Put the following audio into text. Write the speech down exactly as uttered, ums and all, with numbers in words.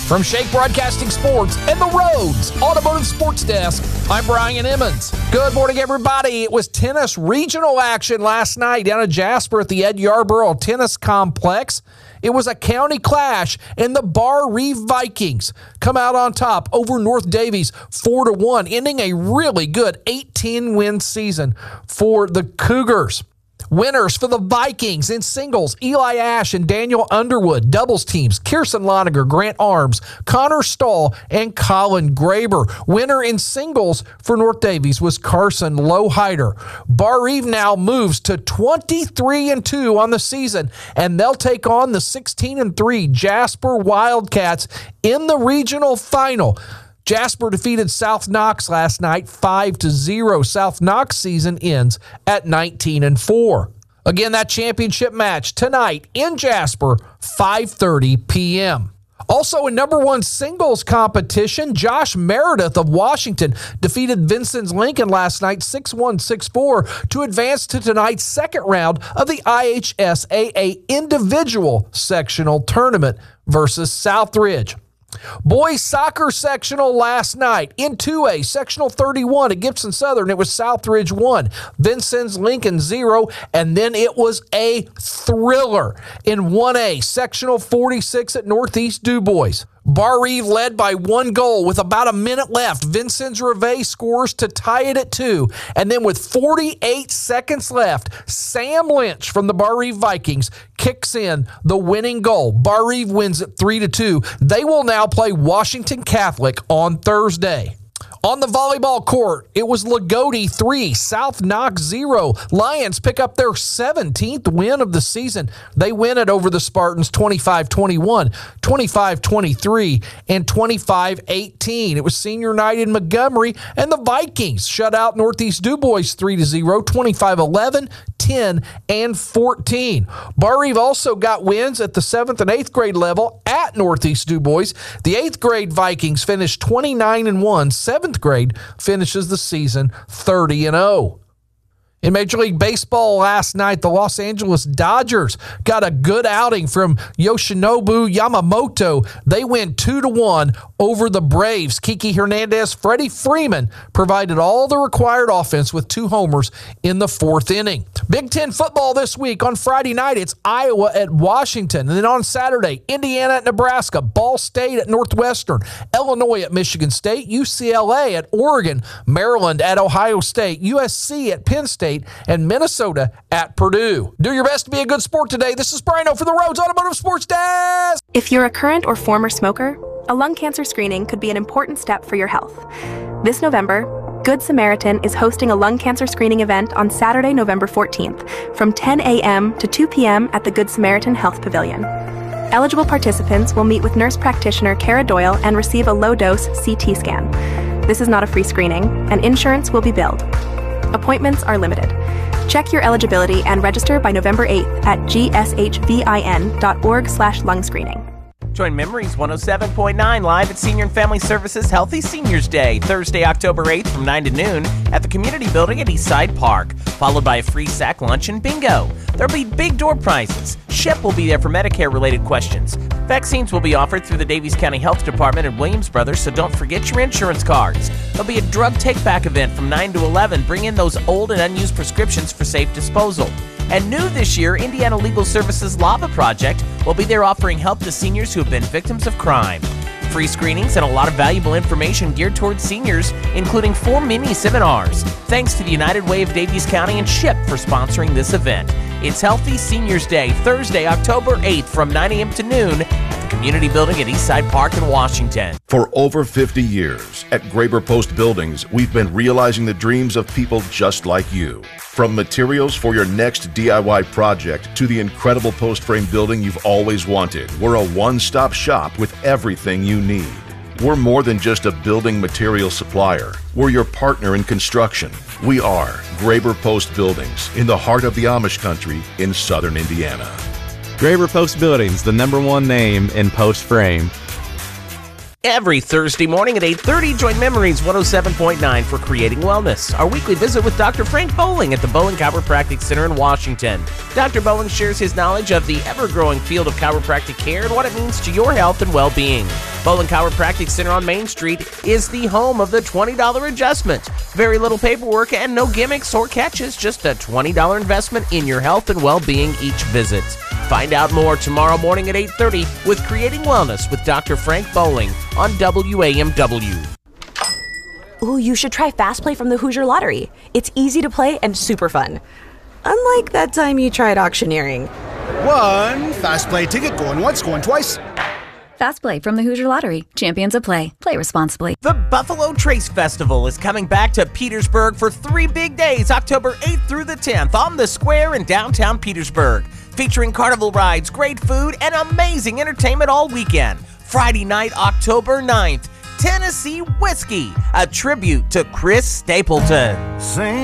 From Shake Broadcasting Sports and the Rhodes Automotive Sports Desk, I'm Brian Emmons. Good morning, everybody. It was tennis regional action last night down in Jasper at the Ed Yarborough Tennis Complex. It was a county clash, and the Bar Reeve Vikings come out on top over North Davies four to one, ending a really good eighteen win season for the Cougars. Winners for the Vikings in singles, Eli Ash and Daniel Underwood. Doubles teams, Kirsten Loniger, Grant Arms, Connor Stahl, and Colin Graber. Winner in singles for North Davies was Carson Lowhider. Bar Reeve now moves to twenty-three and two on the season, and they'll take on the sixteen and three Jasper Wildcats in the regional final. Jasper defeated South Knox last night five to zero. South Knox season ends at nineteen and four. Again, that championship match tonight in Jasper, five thirty p.m. Also, in number one singles competition, Josh Meredith of Washington defeated Vincennes Lincoln last night six one, six four to advance to tonight's second round of the I H S A A individual sectional tournament versus Southridge. Boys soccer sectional last night in two A, sectional thirty-one at Gibson Southern. It was Southridge one, Vincennes Lincoln zero, and then it was a thriller in one A, sectional forty-six at Northeast DuBois. Bar Reeve led by one goal with about a minute left. Vincennes Reveille scores to tie it at two. And then with forty-eight seconds left, Sam Lynch from the Bar Reeve Vikings kicks in the winning goal. Bar Reeve wins it three to two. They will now play Washington Catholic on Thursday. On the volleyball court, it was Lagodi three, South Knox zero. Lions pick up their seventeenth win of the season. They win it over the Spartans twenty-five twenty-one, twenty-five twenty-three, and twenty-five eighteen. It was senior night in Montgomery, and the Vikings shut out Northeast DuBois three to zero, twenty-five eleven, ten, and fourteen. Bar Reeve also got wins at the seventh and eighth grade level at Northeast DuBois. The eighth grade Vikings finished twenty-nine and one. seventh grade finishes the season thirty and oh. In Major League Baseball last night, the Los Angeles Dodgers got a good outing from Yoshinobu Yamamoto. They win two to one over the Braves. Kiki Hernandez, Freddie Freeman provided all the required offense with two homers in the fourth inning. Big Ten football this week. On Friday night, it's Iowa at Washington. And then on Saturday, Indiana at Nebraska, Ball State at Northwestern, Illinois at Michigan State, U C L A at Oregon, Maryland at Ohio State, U S C at Penn State, and Minnesota at Purdue. Do your best to be a good sport today. This is Brian O for the Rhodes Automotive Sports Desk. If you're a current or former smoker, a lung cancer screening could be an important step for your health. This November, Good Samaritan is hosting a lung cancer screening event on Saturday, November fourteenth from ten a.m. to two p.m. at the Good Samaritan Health Pavilion. Eligible participants will meet with nurse practitioner Kara Doyle and receive a low-dose C T scan. This is not a free screening, and insurance will be billed. Appointments are limited. Check your eligibility and register by November eighth at g s h v i n dot org slash lung screening. Join Memories one oh seven point nine live at Senior and Family Services Healthy Seniors Day, Thursday, October eighth from nine to noon at the Community Building at Eastside Park, followed by a free sack lunch and bingo. There'll be big door prizes. Shep will be there for Medicare-related questions. Vaccines will be offered through the Davies County Health Department and Williams Brothers, so don't forget your insurance cards. There'll be a drug take-back event from nine to eleven. Bring in those old and unused prescriptions for safe disposal. And new this year, Indiana Legal Services Lava Project will be there offering help to seniors who have been victims of crime. Free screenings and a lot of valuable information geared towards seniors, including four mini seminars. Thanks to the United Way of Davies County and Ship for sponsoring this event. It's Healthy Seniors Day, Thursday, October eighth from nine a.m. to noon at the Community Building at Eastside Park in Washington. For over fifty years, at Graber Post Buildings, we've been realizing the dreams of people just like you. From materials for your next D I Y project to the incredible post frame building you've always wanted, we're a one-stop shop with everything you need. We're more than just a building material supplier. We're your partner in construction. We are Graber Post Buildings in the heart of the Amish country in southern Indiana. Graber Post Buildings, the number one name in post frame. Every Thursday morning at eight thirty, join Memories one oh seven point nine for Creating Wellness, our weekly visit with Doctor Frank Bowling at the Bowling Chiropractic Center in Washington. Doctor Bowling shares his knowledge of the ever-growing field of chiropractic care and what it means to your health and well-being. Bowling Chiropractic Center on Main Street is the home of the twenty dollars adjustment. Very little paperwork and no gimmicks or catches, just a twenty dollars investment in your health and well-being each visit. Find out more tomorrow morning at eight thirty with Creating Wellness with Doctor Frank Bowling on W A M W. Ooh, you should try Fast Play from the Hoosier Lottery. It's easy to play and super fun. Unlike that time you tried auctioneering. One Fast Play ticket going once, going twice. Fast Play from the Hoosier Lottery. Champions of Play. Play responsibly. The Buffalo Trace Festival is coming back to Petersburg for three big days, October eighth through the tenth, on the square in downtown Petersburg. Featuring carnival rides, great food, and amazing entertainment all weekend. Friday night, October ninth, Tennessee Whiskey, a tribute to Chris Stapleton. Sing